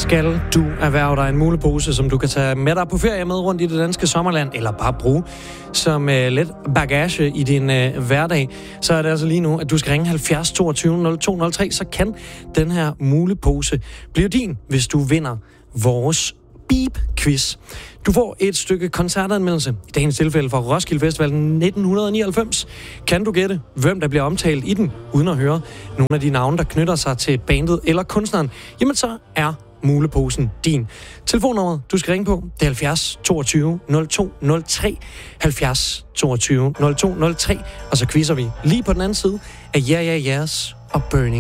skal du erhverve dig en mulepose, som du kan tage med dig på ferie med rundt i det danske sommerland, eller bare bruge som let bagage i din hverdag, så er det altså lige nu, at du skal ringe 70 22 02 03, så kan den her mulepose blive din, hvis du vinder vores Beep-quiz. Du får et stykke koncertanmeldelse, i dagens tilfælde fra Roskilde Festival 1999. Kan du gætte, hvem der bliver omtalt i den, uden at høre nogle af de navne, der knytter sig til bandet eller kunstneren, jamen så er muleposen din. Telefonnummeret, du skal ringe på, det er 70 22 02 03, 70 22 02 03, og så quizzer vi lige på den anden side af Yeah Yeah Yeahs og Burning.